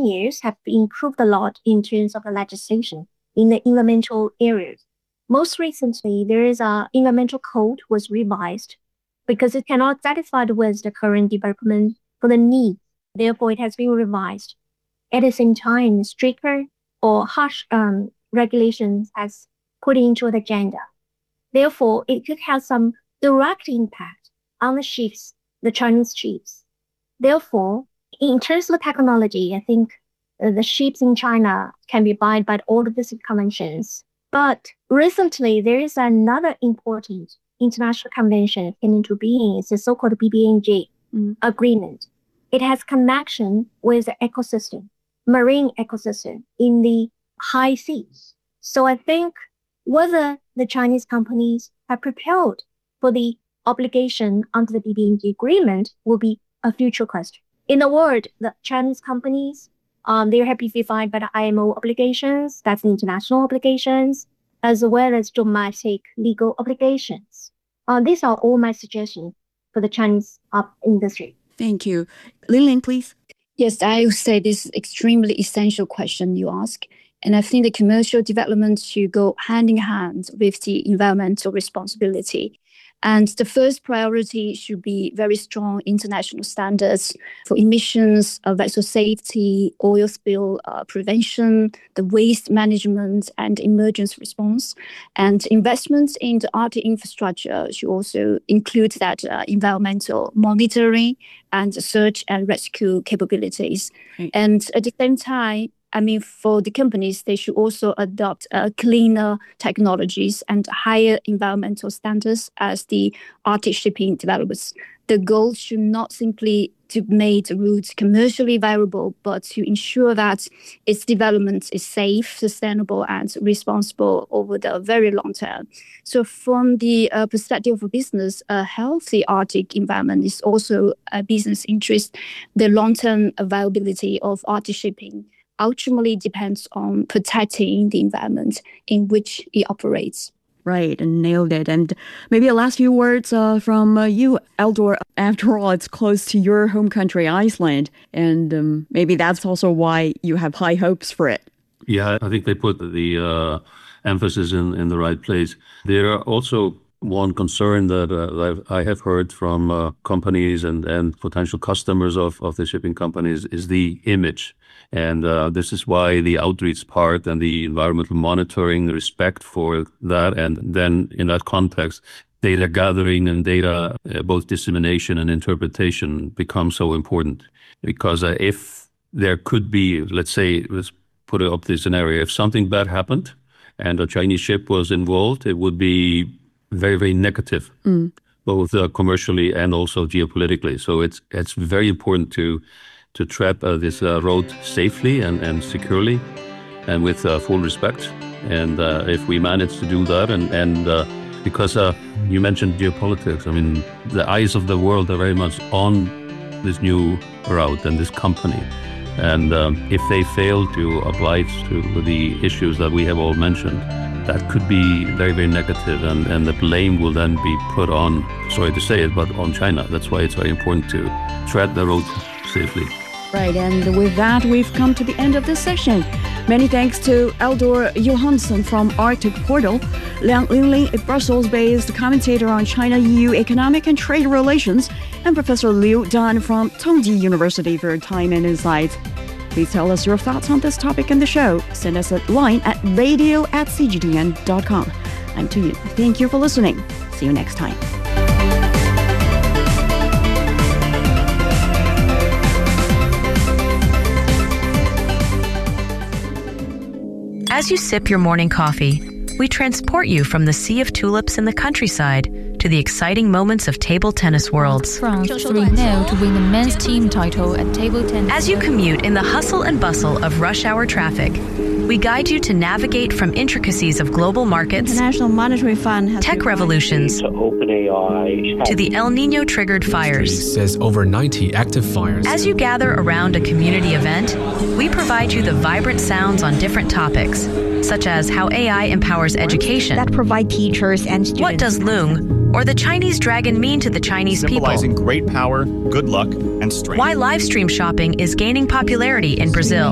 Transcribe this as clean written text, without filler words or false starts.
recent years have improved a lot in terms of the legislation in the environmental areas. Most recently, there is a environmental code was revised because it cannot satisfy with the current development for the need. Therefore, it has been revised. At the same time, stricter or harsh regulations has put into the agenda. Therefore, it could have some direct impact on the ships, the Chinese ships. Therefore, in terms of technology, I think the ships in China can be abide by all of these conventions. But recently, there is another important international convention came into being. It's the so-called BBNJ agreement. It has connection with the ecosystem, marine ecosystem in the high seas. So I think whether the Chinese companies are prepared for the obligation under the BBNJ agreement will be a future question. In a word, the Chinese companies, they're happy to be defined by the IMO obligations, that's the international obligations, as well as domestic legal obligations. These are all my suggestions for the Chinese industry. Thank you. Lin, please. Yes, I would say this is extremely essential question you ask. And I think the commercial development should go hand in hand with the environmental responsibility. And the first priority should be very strong international standards for emissions, vessel safety, oil spill prevention, the waste management, and emergency response. And investments in the Arctic infrastructure should also include that environmental monitoring and search and rescue capabilities. Right. And at the same time, for the companies, they should also adopt cleaner technologies and higher environmental standards as the Arctic shipping develops. The goal should not simply to make the route commercially viable, but to ensure that its development is safe, sustainable, and responsible over the very long term. So from the perspective of business, a healthy Arctic environment is also a business interest. The long-term viability of Arctic shipping ultimately depends on protecting the environment in which it operates. Right, and nailed it. And maybe a last few words from you, Eldor. After all, it's close to your home country, Iceland, and maybe that's also why you have high hopes for it. Yeah, I think they put the emphasis in the right place. There are also one concern that I have heard from companies and potential customers of the shipping companies is the image. And this is why the outreach part and the environmental monitoring, respect for that, and then in that context, data gathering and data, both dissemination and interpretation become so important. Because if there could be, let's put it up this scenario, if something bad happened and a Chinese ship was involved, it would be very, very negative, both commercially and also geopolitically. So it's very important to tread this road safely and securely and with full respect. And if we manage to do that, and because you mentioned geopolitics, the eyes of the world are very much on this new route and this company. And if they fail to oblige to the issues that we have all mentioned, that could be very, very negative, and the blame will then be put on, sorry to say it, but on China. That's why it's very important to tread the road safely. Right, and with that, we've come to the end of this session. Many thanks to Eldor Johansson from Arctic Portal, Liang Linling, a Brussels-based commentator on China-EU economic and trade relations, and Professor Liu Dan from Tongji University for your time and insights. Please tell us your thoughts on this topic in the show. Send us a line at radio@cgtn.com. I'm Tu Yun. Thank you for listening. See you next time. As you sip your morning coffee, we transport you from the sea of tulips in the countryside to the exciting moments of table tennis worlds. France 3-0 to win the men's team title at table tennis. As you commute in the hustle and bustle of rush hour traffic, we guide you to navigate from intricacies of global markets, International Monetary Fund has tech revolutions, to OpenAI, to the El Nino-triggered fires. Says over 90 active fires. As you gather around a community event, we provide you the vibrant sounds on different topics, such as how AI empowers education, that provide teachers and students. What does Loong or the Chinese dragon mean to the Chinese people? Symbolizing great power, good luck, and strength. Why live stream shopping is gaining popularity in Brazil.